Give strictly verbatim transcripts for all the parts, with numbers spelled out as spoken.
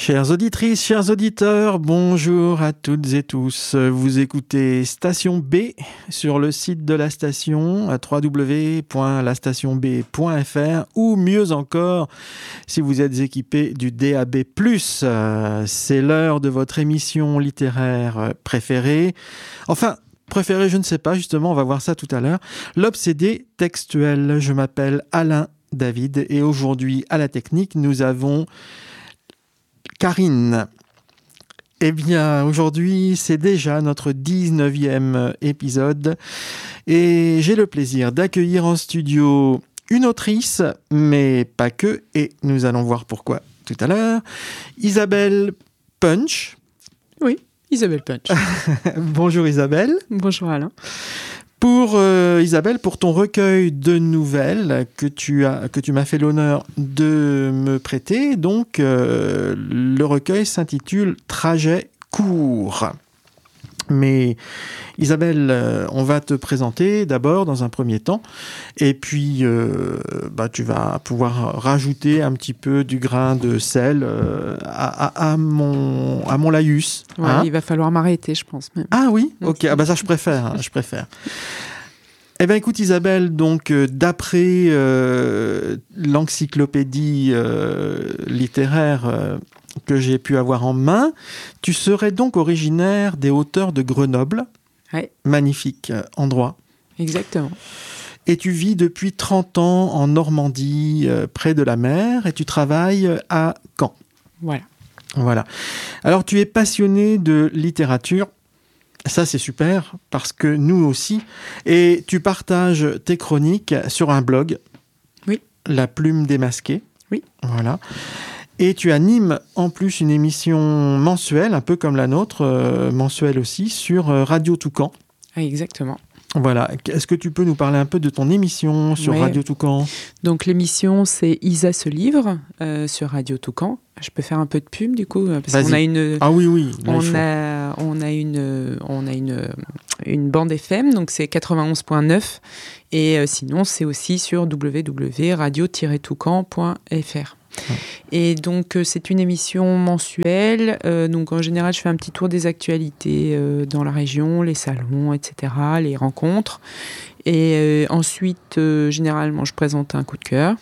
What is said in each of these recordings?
Chères auditrices, chers auditeurs, bonjour à toutes et tous. Vous écoutez Station B sur le site de la station à w w w point la station b point f r ou mieux encore si vous êtes équipé du D A B plus. C'est l'heure de votre émission littéraire préférée. Enfin, préférée, je ne sais pas, justement, on va voir ça tout à l'heure. L'obsédé textuel. Je m'appelle Alain David et aujourd'hui à la technique, nous avons Karine. Eh bien, aujourd'hui, c'est déjà notre dix-neuvième épisode et j'ai le plaisir d'accueillir en studio une autrice, mais pas que, et nous allons voir pourquoi tout à l'heure, Isabelle Punch. Oui, Isabelle Punch. Bonjour Isabelle. Bonjour Alain. Pour euh, Isabelle, pour ton recueil de nouvelles que tu as, que tu m'as fait l'honneur de me prêter, donc euh, le recueil s'intitule Trajet court. Mais Isabelle, euh, on va te présenter d'abord dans un premier temps, et puis euh, bah, tu vas pouvoir rajouter un petit peu du grain de sel euh, à, à, à mon à mon laïus. Ouais, hein, il va falloir m'arrêter, je pense même. Ah oui, ok. Ah bah ça je préfère, hein, je préfère. Eh bien, écoute Isabelle, donc euh, d'après euh, l'encyclopédie euh, littéraire euh, que j'ai pu avoir en main, tu serais donc originaire des hauteurs de Grenoble. Ouais. Magnifique euh, endroit. Exactement. Et tu vis depuis trente ans en Normandie, euh, près de la mer, et tu travailles à Caen. Voilà. Voilà. Alors, tu es passionné de littérature. Ça, c'est super, parce que nous aussi. Et tu partages tes chroniques sur un blog. Oui. La Plume démasquée. Oui. Voilà. Et tu animes en plus une émission mensuelle, un peu comme la nôtre, euh, mensuelle aussi, sur euh, Radio Toucan. Ah, exactement. Voilà. Est-ce que tu peux nous parler un peu de ton émission sur ouais. Radio Toucan ? Donc l'émission, c'est Isa se livre euh, sur Radio Toucan. Je peux faire un peu de pub du coup parce Vas-y. qu'on a une. Ah oui oui. Là, on a on a une on a une une bande F M, donc c'est quatre-vingt-onze point neuf, et euh, sinon c'est aussi sur w w w point radio tiret toucan point f r. Ouais. Et donc euh, c'est une émission mensuelle, euh, donc en général je fais un petit tour des actualités euh, dans la région, les salons, et cetera, les rencontres, et euh, ensuite euh, généralement je présente un coup de cœur.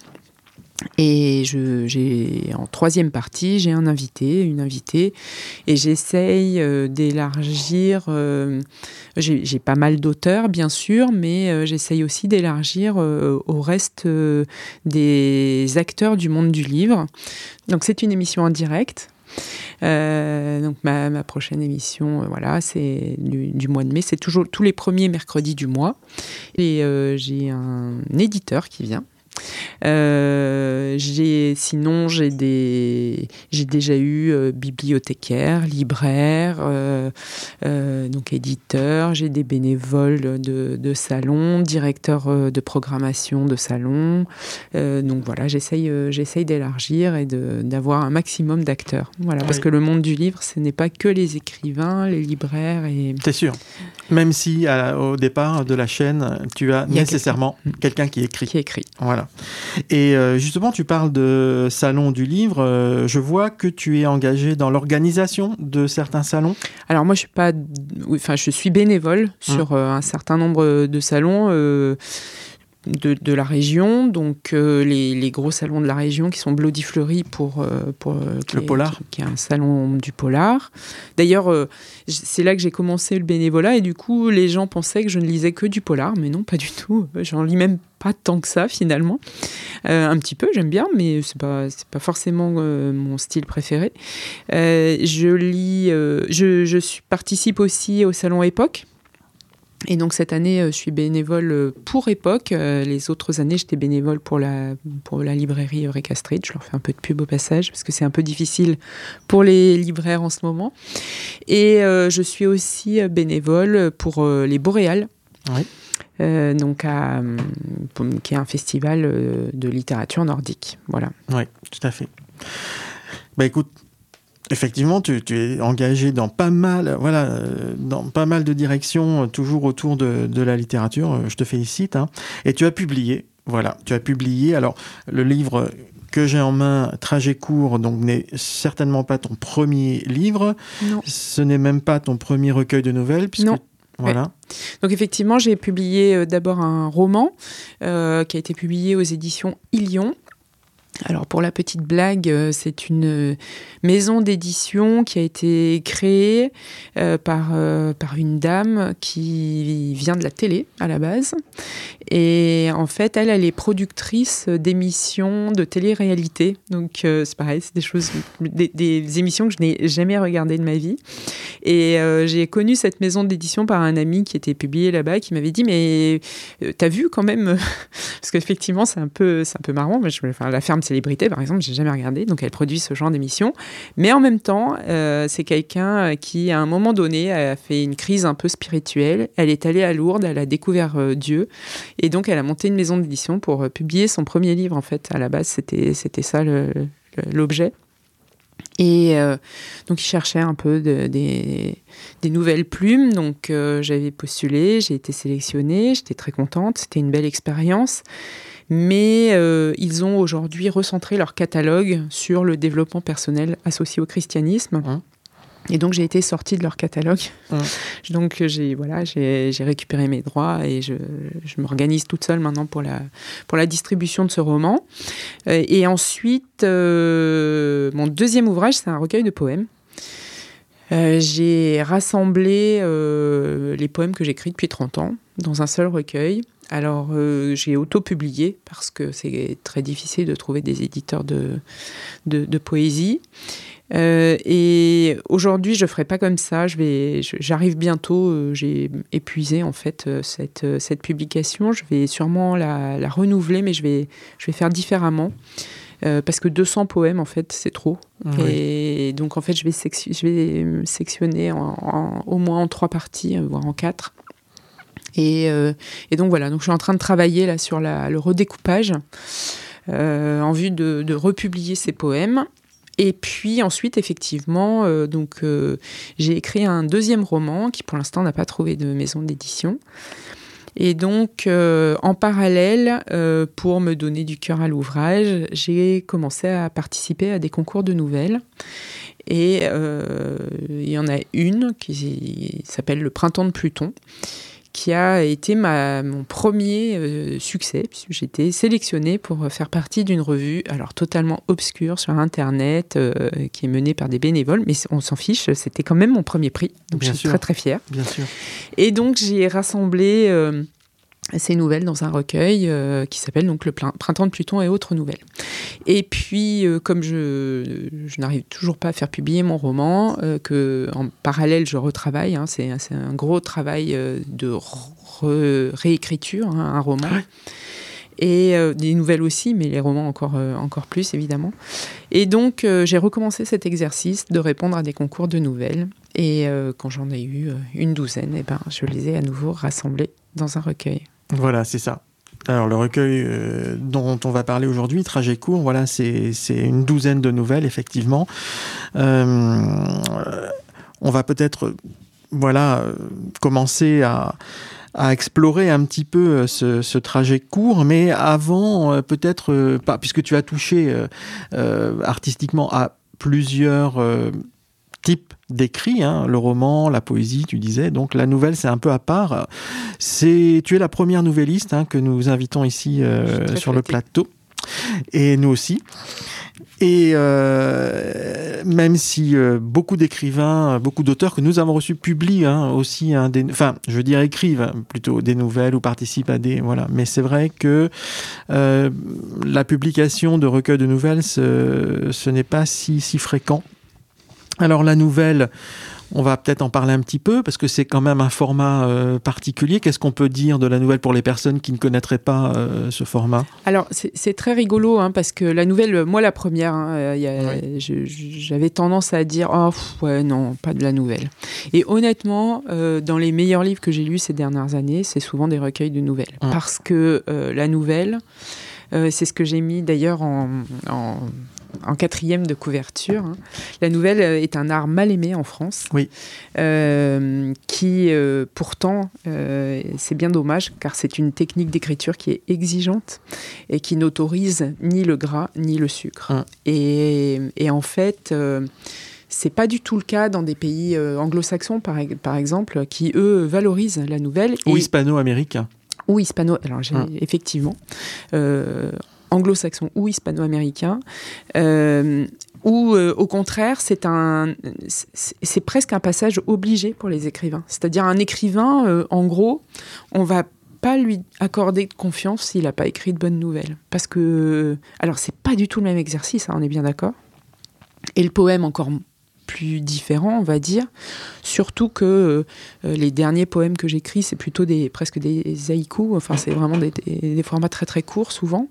Et je, j'ai, en troisième partie, j'ai un invité, une invitée, et j'essaye euh, d'élargir. Euh, j'ai, j'ai pas mal d'auteurs, bien sûr, mais euh, j'essaye aussi d'élargir euh, au reste euh, des acteurs du monde du livre. Donc, c'est une émission en direct. Euh, donc ma, ma prochaine émission, euh, voilà, c'est du, du mois de mai. C'est toujours tous les premiers mercredis du mois. Et euh, j'ai un éditeur qui vient. Euh, j'ai, sinon, j'ai, des, j'ai déjà eu euh, bibliothécaire, libraire, euh, euh, donc éditeur. J'ai des bénévoles de, de salon, directeur euh, de programmation de salon. Euh, donc voilà, j'essaye, euh, j'essaye d'élargir et de, d'avoir un maximum d'acteurs. Voilà, oui. Parce que le monde du livre, ce n'est pas que les écrivains, les libraires. Et... C'est sûr. Même si à, au départ de la chaîne, tu as nécessairement quelqu'un. quelqu'un qui écrit. Qui écrit. Voilà. Et euh, justement, tu parles de salon du livre. Euh, je vois que tu es engagé dans l'organisation de certains salons. Alors moi, je suis pas, enfin, je suis bénévole mmh. sur euh, un certain nombre de salons. Euh, De, de la région, donc euh, les, les gros salons de la région qui sont Bloody-Fleury pour, euh, pour euh, le est, polar, qui, qui est un salon du polar. D'ailleurs, euh, c'est là que j'ai commencé le bénévolat et du coup, les gens pensaient que je ne lisais que du polar, mais non, pas du tout. J'en lis même pas tant que ça finalement. Euh, un petit peu, j'aime bien, mais c'est pas c'est pas forcément euh, mon style préféré. Euh, je lis, euh, je, je suis, participe aussi au salon Époque. Et donc cette année, je suis bénévole pour Époque. Les autres années, j'étais bénévole pour la, pour la librairie Eureka Street. Je leur fais un peu de pub au passage, parce que c'est un peu difficile pour les libraires en ce moment. Et euh, je suis aussi bénévole pour euh, les Boréales. Oui. Euh, donc à, pour, qui est un festival de littérature nordique. Voilà. Oui, tout à fait. Bah écoute, effectivement, tu, tu es engagé dans pas mal, voilà, dans pas mal de directions, toujours autour de, de la littérature. Je te félicite. Hein. Et tu as publié, voilà, tu as publié. Alors, le livre que j'ai en main, Trajet court, donc n'est certainement pas ton premier livre. Non. Ce n'est même pas ton premier recueil de nouvelles, puisque... Non. Voilà. Ouais. Donc effectivement, j'ai publié euh, d'abord un roman euh, qui a été publié aux éditions Ilion. Alors pour la petite blague, euh, c'est une maison d'édition qui a été créée euh, par, euh, par une dame qui vient de la télé à la base. Et en fait, elle, elle est productrice d'émissions de télé-réalité. Donc euh, c'est pareil, c'est des choses, des, des émissions que je n'ai jamais regardées de ma vie. Et euh, j'ai connu cette maison d'édition par un ami qui était publié là-bas, qui m'avait dit, mais euh, t'as vu quand même, parce qu'effectivement c'est un peu, c'est un peu marrant. Moi, je, enfin, la ferme Célébrité, par exemple, j'ai jamais regardé, donc elle produit ce genre d'émission. Mais en même temps, euh, c'est quelqu'un qui, à un moment donné, a fait une crise un peu spirituelle. Elle est allée à Lourdes, elle a découvert euh, Dieu, et donc elle a monté une maison d'édition pour euh, publier son premier livre. En fait, à la base, c'était c'était ça le, le, l'objet. Et euh, donc, il cherchait un peu de, des, des nouvelles plumes. Donc, euh, j'avais postulé, j'ai été sélectionnée, j'étais très contente. C'était une belle expérience. Mais euh, ils ont aujourd'hui recentré leur catalogue sur le développement personnel associé au christianisme. Mmh. Et donc, j'ai été sortie de leur catalogue. Mmh. Donc, j'ai, voilà, j'ai, j'ai récupéré mes droits et je, je m'organise toute seule maintenant pour la, pour la distribution de ce roman. Euh, et ensuite, euh, mon deuxième ouvrage, c'est un recueil de poèmes. Euh, j'ai rassemblé euh, les poèmes que j'écris depuis trente ans dans un seul recueil. Alors, euh, j'ai auto-publié parce que c'est très difficile de trouver des éditeurs de, de, de poésie. Euh, et aujourd'hui, je ne ferai pas comme ça. Je vais, je, j'arrive bientôt. Euh, j'ai épuisé en fait euh, cette, euh, cette publication. Je vais sûrement la, la renouveler, mais je vais, je vais faire différemment. Euh, parce que deux cents poèmes, en fait, c'est trop. Oui. Et donc, en fait, je vais, sec- je vais me sectionner en, en, au moins en trois parties, voire en quatre. Et, euh, et donc, voilà. Donc, je suis en train de travailler là, sur la, le redécoupage euh, en vue de, de republier ces poèmes. Et puis ensuite, effectivement, euh, donc, euh, j'ai écrit un deuxième roman qui, pour l'instant, n'a pas trouvé de maison d'édition. Et donc, euh, en parallèle, euh, pour me donner du cœur à l'ouvrage, j'ai commencé à participer à des concours de nouvelles. Et euh, il y en a une qui s'appelle le Printemps de Pluton, qui a été ma, mon premier euh, succès, puisque j'ai été sélectionnée pour faire partie d'une revue, alors totalement obscure sur Internet, euh, qui est menée par des bénévoles, mais on s'en fiche, c'était quand même mon premier prix, donc bien je suis sûr. très très fière. Bien sûr. Et donc j'ai rassemblé euh, ces nouvelles dans un recueil euh, qui s'appelle donc Le Printemps de Pluton et autres nouvelles. Et puis, euh, comme je, je n'arrive toujours pas à faire publier mon roman, euh, que en parallèle je retravaille, hein, c'est, c'est un gros travail euh, de re- réécriture, hein, un roman. Ouais. Et euh, des nouvelles aussi, mais les romans encore, euh, encore plus, évidemment. Et donc, euh, j'ai recommencé cet exercice de répondre à des concours de nouvelles. Et euh, quand j'en ai eu euh, une douzaine, eh ben, je les ai à nouveau rassemblés dans un recueil. Voilà, c'est ça. Alors, le recueil euh, dont on va parler aujourd'hui, Trajet court, voilà, c'est, c'est une douzaine de nouvelles, effectivement. Euh, on va peut-être, voilà, commencer à... à explorer un petit peu ce, ce trajet court, mais avant, euh, peut-être, euh, pas, puisque tu as touché euh, euh, artistiquement à plusieurs euh, types d'écrits, hein, le roman, la poésie, tu disais, donc la nouvelle, c'est un peu à part. C'est, tu es la première nouvelliste hein, que nous invitons ici euh, sur le plateau, et nous aussi. Et euh, même si euh, beaucoup d'écrivains, beaucoup d'auteurs que nous avons reçus publient hein, aussi, hein, des, enfin, je veux dire écrivent hein, plutôt des nouvelles ou participent à des, voilà. Mais c'est vrai que euh, la publication de recueils de nouvelles, ce, ce n'est pas si si fréquent. Alors la nouvelle, on va peut-être en parler un petit peu parce que c'est quand même un format euh, particulier. Qu'est-ce qu'on peut dire de la nouvelle pour les personnes qui ne connaîtraient pas euh, ce format ? Alors c'est, c'est très rigolo hein, parce que la nouvelle, moi la première, hein, y a, oui. je, j'avais tendance à dire oh pff, ouais non pas de la nouvelle. Et honnêtement, euh, dans les meilleurs livres que j'ai lus ces dernières années, c'est souvent des recueils de nouvelles mmh. parce que euh, la nouvelle, euh, c'est ce que j'ai mis d'ailleurs en, en en quatrième de couverture. Hein. La nouvelle est un art mal aimé en France, oui. euh, qui euh, pourtant, euh, c'est bien dommage, car c'est une technique d'écriture qui est exigeante et qui n'autorise ni le gras ni le sucre. Hum. Et, et en fait, euh, c'est pas du tout le cas dans des pays euh, anglo-saxons, par, par exemple, qui eux valorisent la nouvelle. Ou et, hispano-américains. Ou hispano. Alors j'ai hum. effectivement. Euh, anglo-saxon ou hispano-américain, euh, ou euh, au contraire, c'est, un, c'est, c'est presque un passage obligé pour les écrivains. C'est-à-dire un écrivain, euh, en gros, on va pas lui accorder de confiance s'il n'a pas écrit de bonnes nouvelles. Parce que, alors c'est pas du tout le même exercice, hein, on est bien d'accord. Et le poème encore plus différent, on va dire. Surtout que euh, les derniers poèmes que j'écris, c'est plutôt des, presque des haïkus. Enfin, c'est vraiment des, des, des formats très très courts, souvent.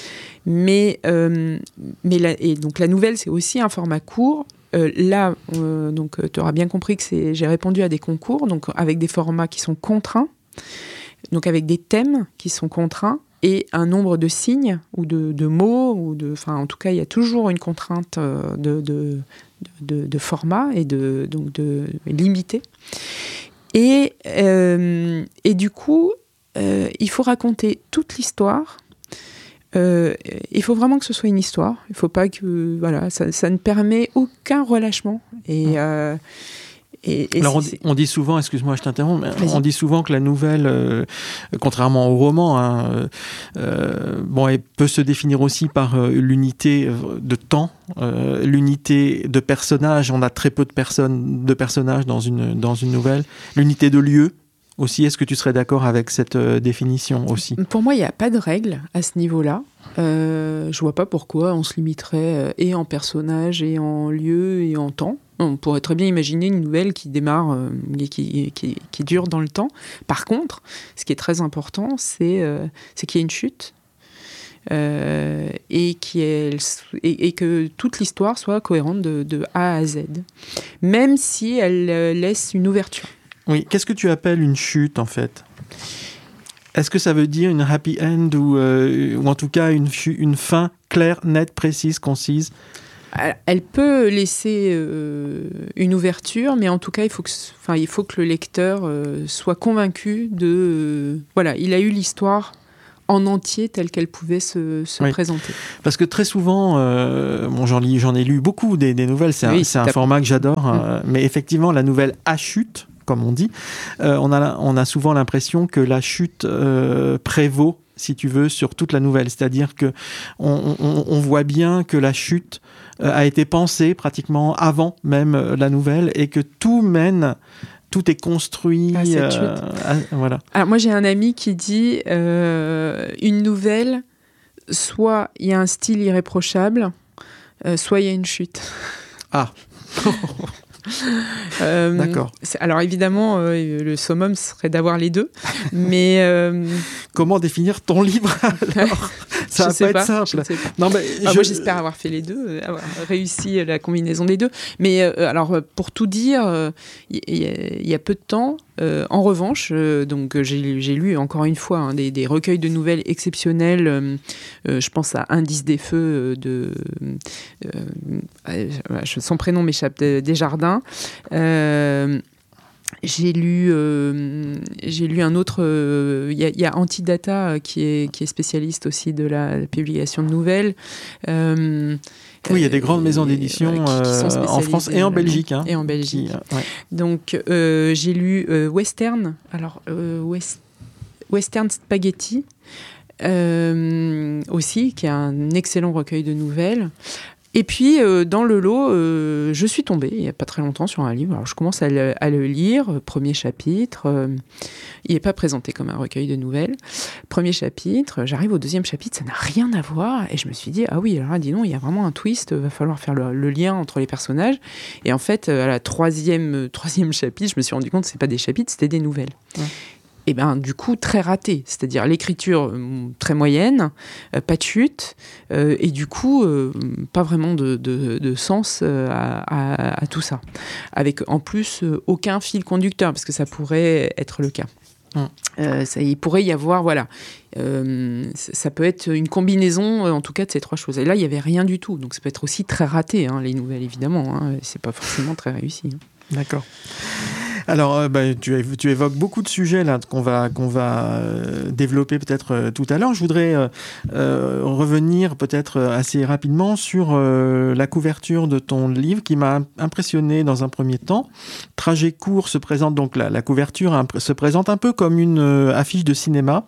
Mais, euh, mais la, et donc la nouvelle, c'est aussi un format court. Euh, là, euh, donc, tu auras bien compris que c'est, j'ai répondu à des concours, donc avec des formats qui sont contraints, donc avec des thèmes qui sont contraints, et un nombre de signes ou de, de mots, ou de, enfin, en tout cas, il y a toujours une contrainte de, de, de, de format et de, donc de limité. Et, euh, et du coup, euh, il faut raconter toute l'histoire. Euh, il faut vraiment que ce soit une histoire. Il faut pas que, voilà, ça, ça ne permet aucun relâchement. Et euh, Et, et Alors on, c'est... on dit souvent, excuse-moi, je t'interromps, mais on dit souvent que la nouvelle, euh, contrairement au roman, hein, euh, bon, elle peut se définir aussi par euh, l'unité de temps, euh, l'unité de personnages. On a très peu de personnes, de personnages dans une dans une nouvelle. L'unité de lieu aussi. Est-ce que tu serais d'accord avec cette euh, définition aussi ? Pour moi, il n'y a pas de règle à ce niveau-là. Euh, je vois pas pourquoi on se limiterait euh, et en personnage, et en lieu, et en temps. On pourrait très bien imaginer une nouvelle qui démarre euh, et qui, qui, qui dure dans le temps. Par contre, ce qui est très important, c'est, euh, c'est qu'il y ait une chute euh, et, qu'il y ait, et, et que toute l'histoire soit cohérente de, de A à Z, même si elle euh, laisse une ouverture. Oui, qu'est-ce que tu appelles une chute en fait ? Est-ce que ça veut dire une happy end ou, euh, ou en tout cas une, une fin claire, nette, précise, concise ? Elle peut laisser euh, une ouverture, mais en tout cas, il faut que, enfin, il faut que le lecteur euh, soit convaincu de... Euh, voilà, il a eu l'histoire en entier telle qu'elle pouvait se, se oui. présenter. Parce que très souvent, euh, bon, j'en, lis, j'en ai lu beaucoup des, des nouvelles, c'est un, oui, c'est un format que j'adore, mmh. euh, mais effectivement, la nouvelle à chute, comme on dit, euh, on, a, on a souvent l'impression que la chute euh, prévaut, si tu veux, sur toute la nouvelle. C'est-à-dire qu'on on, on voit bien que la chute euh, a été pensée pratiquement avant même euh, la nouvelle et que tout mène, tout est construit. À cette chute. Euh, à, voilà. Alors moi, j'ai un ami qui dit euh, une nouvelle, soit il y a un style irréprochable, euh, soit il y a une chute. Ah Euh, D'accord. Alors évidemment, euh, le summum serait d'avoir les deux, mais euh... comment définir ton livre alors ? Ça va pas, pas être simple. Je sais pas. Non, mais ah, je... Moi, j'espère avoir fait les deux, avoir réussi la combinaison des deux. Mais euh, alors, pour tout dire, il euh, y, y a peu de temps, euh, en revanche, euh, donc j'ai, j'ai lu encore une fois hein, des, des recueils de nouvelles exceptionnels. Euh, euh, je pense à Indice des feux de euh, son prénom m'échappe, Desjardins. Euh, j'ai lu, euh, j'ai lu un autre. Il euh, y, y a Antidata euh, qui est qui est spécialiste aussi de la, la publication de nouvelles. Euh, oui, il y a des grandes maisons d'édition euh, qui, qui en France et en Belgique. Hein, et en Belgique. Qui, ouais. Donc euh, j'ai lu euh, Western. Alors euh, West, Western Spaghetti euh, aussi, qui est un excellent recueil de nouvelles. Et puis, euh, dans le lot, euh, je suis tombée, il n'y a pas très longtemps, sur un livre. Alors, je commence à le, à le lire, premier chapitre. Euh, il n'est pas présenté comme un recueil de nouvelles. Premier chapitre, j'arrive au deuxième chapitre, ça n'a rien à voir. Et je me suis dit, ah oui, alors dis donc, il y a vraiment un twist, il va falloir faire le, le lien entre les personnages. Et en fait, à la troisième, troisième chapitre, je me suis rendu compte que ce n'était pas des chapitres, c'était des nouvelles. Ouais. Et bien, du coup, très raté. C'est-à-dire l'écriture euh, très moyenne, euh, pas de chute, euh, et du coup, euh, pas vraiment de, de, de sens euh, à, à, à tout ça. Avec, en plus, euh, aucun fil conducteur, parce que ça pourrait être le cas. Mmh. Euh, ça, il pourrait y avoir, voilà, euh, ça peut être une combinaison, en tout cas, de ces trois choses. Et là, il n'y avait rien du tout. Donc, ça peut être aussi très raté, hein, les nouvelles, évidemment. Hein. C'est pas forcément très réussi. Hein. D'accord. Alors, euh, bah, tu, tu évoques beaucoup de sujets là qu'on va qu'on va euh, développer peut-être euh, tout à l'heure. Je voudrais euh, euh, revenir peut-être assez rapidement sur euh, la couverture de ton livre qui m'a impressionné dans un premier temps. Trajet court se présente donc la, la couverture imp- se présente un peu comme une euh, affiche de cinéma.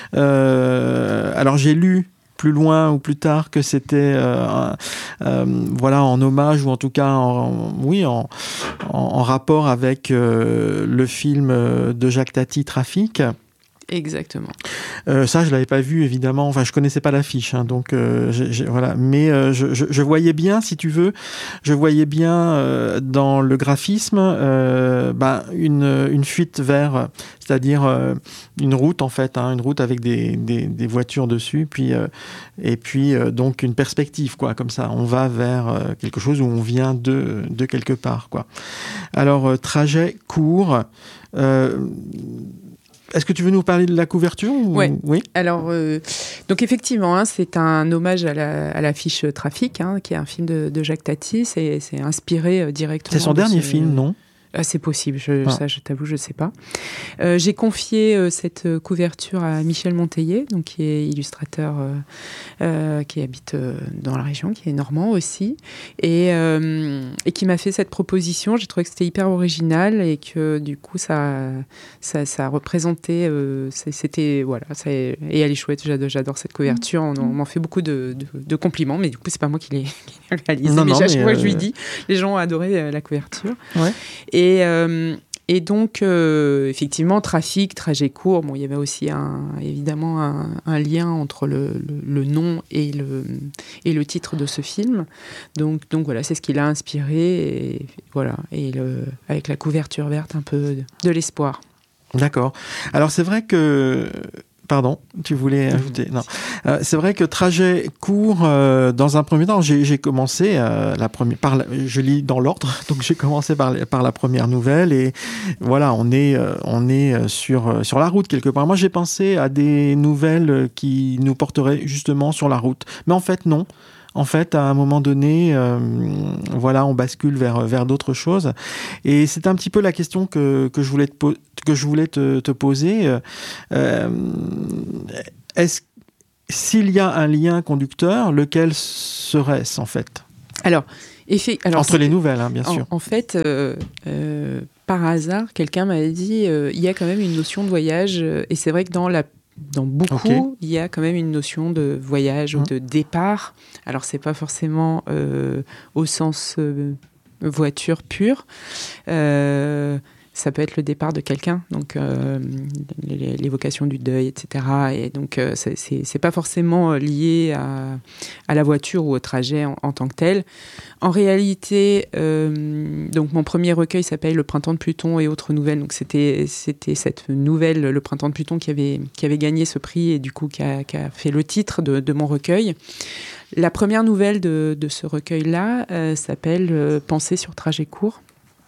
Euh, alors j'ai lu plus loin ou plus tard que c'était euh, euh, voilà, en hommage ou en tout cas en, oui, en, en, en rapport avec euh, le film de Jacques Tati, Trafic. Exactement. Euh, ça, je l'avais pas vu évidemment. Enfin, je connaissais pas l'affiche, hein, donc euh, j'ai, j'ai, voilà. Mais euh, je, je, je voyais bien, si tu veux, je voyais bien euh, dans le graphisme euh, bah, une, une fuite vers, c'est-à-dire euh, une route en fait, hein, une route avec des, des, des voitures dessus, puis euh, et puis euh, donc une perspective, quoi, comme ça. On va vers euh, quelque chose où on vient de de quelque part, quoi. Alors euh, trajet court. Euh, Est-ce que tu veux nous parler de la couverture ou... Ouais. Oui. Alors, euh, donc effectivement, hein, c'est un hommage à, la, à l'affiche Trafic, hein, qui est un film de, de Jacques Tati. C'est, c'est inspiré euh, directement. C'est son de dernier ce... film, non ? Ah, c'est possible, je, ah. ça je t'avoue, je ne sais pas. Euh, j'ai confié euh, cette couverture à Michel Monteillet, donc, qui est illustrateur, euh, euh, qui habite euh, dans la région, qui est normand aussi, et, euh, et qui m'a fait cette proposition. J'ai trouvé que c'était hyper original et que du coup, ça, ça, ça représentait... Euh, c'était, voilà, ça, et elle est chouette, j'adore, j'adore cette couverture. On, on m'en fait beaucoup de, de, de compliments, mais du coup, ce n'est pas moi qui l'ai, qui l'ai réalisé. Non, mais non, à chaque mais fois euh... que je lui dis, les gens ont adoré euh, la couverture. Ouais. Et Et, euh, et donc, euh, effectivement, Trafic, trajet court, bon, il y avait aussi un, évidemment un, un lien entre le, le, le nom et le, et le titre de ce film. Donc, donc voilà, c'est ce qui l'a inspiré. Et, voilà, et le, avec la couverture verte, un peu de, de l'espoir. D'accord. Alors, c'est vrai que... Pardon, tu voulais ajouter ? Non. Euh, c'est vrai que trajet court, euh, dans un premier temps, j'ai, j'ai commencé euh, la première, par la, je lis dans l'ordre, donc j'ai commencé par, par la première nouvelle et voilà, on est, euh, on est sur, sur la route quelque part. Moi, j'ai pensé à des nouvelles qui nous porteraient justement sur la route, mais en fait, non. En fait, à un moment donné, euh, voilà, on bascule vers, vers d'autres choses. Et c'est un petit peu la question que, que je voulais te, po- que je voulais te, te poser. Euh, est-ce, s'il y a un lien conducteur, lequel serait-ce, en fait ? Alors, effet, alors Entre les nouvelles, hein, bien en, sûr. En fait, euh, euh, par hasard, quelqu'un m'avait dit euh, il y a quand même une notion de voyage. Euh, et c'est vrai que dans la Dans beaucoup, okay. il y a quand même une notion de voyage mmh. ou de départ. Alors, c'est pas forcément euh, au sens euh, voiture pure. Euh, ça peut être le départ de quelqu'un, donc euh, l'évocation du deuil, et cetera. Et donc, euh, c'est, c'est, c'est pas forcément lié à, à la voiture ou au trajet en, en tant que tel. En réalité, euh, donc mon premier recueil s'appelle Le Printemps de Pluton et autres nouvelles. Donc, c'était, c'était cette nouvelle, Le Printemps de Pluton, qui avait, qui avait gagné ce prix et du coup qui a, qui a fait le titre de, de mon recueil. La première nouvelle de, de ce recueil-là euh, s'appelle euh, Pensée sur trajet court.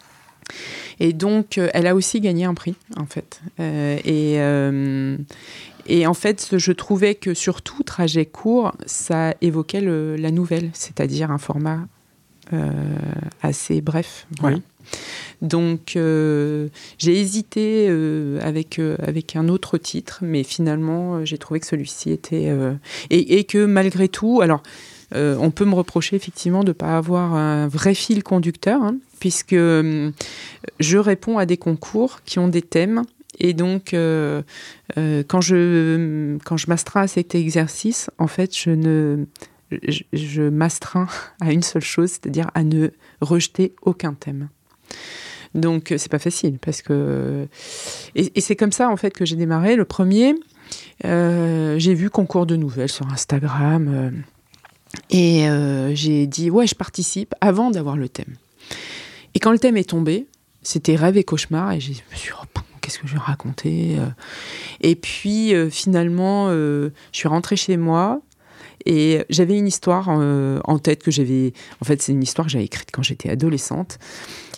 Et donc, euh, elle a aussi gagné un prix, en fait. Euh, et, euh, et en fait, je trouvais que surtout, trajet court, ça évoquait le, la nouvelle, c'est-à-dire un format euh, assez bref. Voilà. Oui. Donc, euh, j'ai hésité euh, avec, euh, avec un autre titre, mais finalement, euh, j'ai trouvé que celui-ci était... Euh, et, et que malgré tout... alors. Euh, on peut me reprocher effectivement de ne pas avoir un vrai fil conducteur, hein, puisque euh, je réponds à des concours qui ont des thèmes. Et donc, euh, euh, quand, je, quand je m'astreins à cet exercice, en fait, je, ne, je, je m'astreins à une seule chose, c'est-à-dire à ne rejeter aucun thème. Donc, c'est pas facile, parce que... Et, et c'est comme ça, en fait, que j'ai démarré. Le premier, euh, j'ai vu concours de nouvelles sur Instagram... Euh, Et euh, j'ai dit, ouais, je participe avant d'avoir le thème. Et quand le thème est tombé, c'était rêve et cauchemar. Et je me suis dit, oh, qu'est-ce que je vais raconter ? Et puis, euh, finalement, euh, je suis rentrée chez moi. Et j'avais une histoire euh, en tête que j'avais... En fait, c'est une histoire que j'avais écrite quand j'étais adolescente.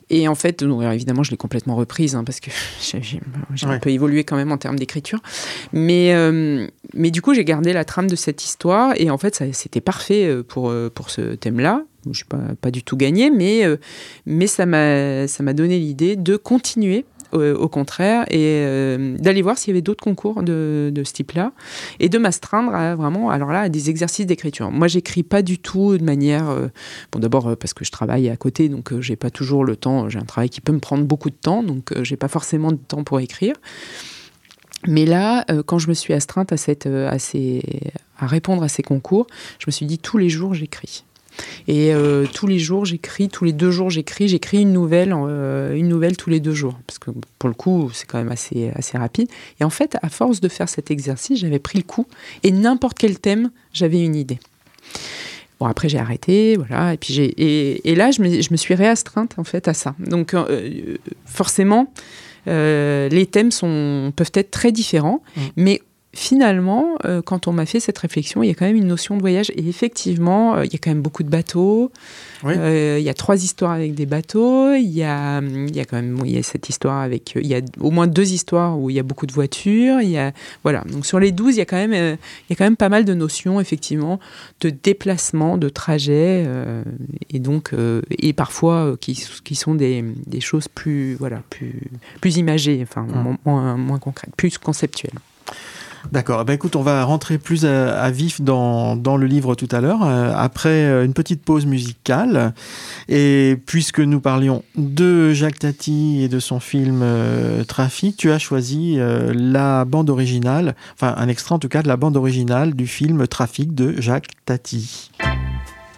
Et en fait, donc, évidemment, je l'ai complètement reprise hein, parce que j'ai, j'ai, j'ai ouais. un peu évolué quand même en termes d'écriture. Mais, euh, mais du coup, j'ai gardé la trame de cette histoire et en fait, ça, c'était parfait pour, pour ce thème-là. Je ne suis pas, pas du tout gagnée, mais, euh, mais ça m'a, ça m'a donné l'idée de continuer. Euh, au contraire, et euh, d'aller voir s'il y avait d'autres concours de, de ce type-là, et de m'astreindre à vraiment, alors là, à des exercices d'écriture. Moi, j'écris pas du tout de manière, euh, bon, d'abord euh, parce que je travaille à côté, donc euh, j'ai pas toujours le temps. J'ai un travail qui peut me prendre beaucoup de temps, donc euh, j'ai pas forcément de temps pour écrire. Mais là, euh, quand je me suis astreinte à cette, euh, à ces, à répondre à ces concours, je me suis dit tous les jours j'écris. Et euh, tous les jours, j'écris, tous les deux jours, j'écris, j'écris une nouvelle, euh, une nouvelle tous les deux jours. Parce que pour le coup, c'est quand même assez, assez rapide. Et en fait, à force de faire cet exercice, j'avais pris le coup. Et n'importe quel thème, j'avais une idée. Bon, après, j'ai arrêté, voilà. Et, puis j'ai, et, et là, je me, je me suis réastreinte, en fait, à ça. Donc, euh, forcément, euh, les thèmes sont, peuvent être très différents, mmh. mais finalement, euh, quand on m'a fait cette réflexion, il y a quand même une notion de voyage. Et effectivement, euh, il y a quand même beaucoup de bateaux. Oui. Euh, il y a trois histoires avec des bateaux. Il y a, il y a quand même bon, il y a cette histoire avec... Il y a au moins deux histoires où il y a beaucoup de voitures. Il y a, voilà. Donc sur les douze, il y a quand même, euh, il y a quand même pas mal de notions, effectivement, de déplacement, de trajet. Euh, et donc, euh, et parfois, euh, qui, qui sont des, des choses plus, voilà, plus, plus imagées, enfin, mmh. moins, moins concrètes, plus conceptuelles. D'accord. Ben écoute, on va rentrer plus à, à vif dans, dans le livre tout à l'heure, euh, après une petite pause musicale. Et puisque nous parlions de Jacques Tati et de son film euh, Trafic, tu as choisi euh, la bande originale, enfin un extrait en tout cas de la bande originale du film Trafic de Jacques Tati.